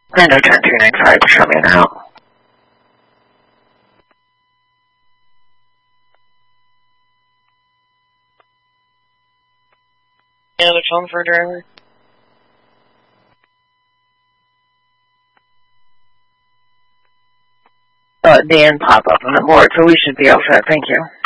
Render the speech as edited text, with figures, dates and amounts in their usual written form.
And I turned 295 to show me an out. And a phone for a driver. Dan pop up on the board, so we should be all set. Thank you.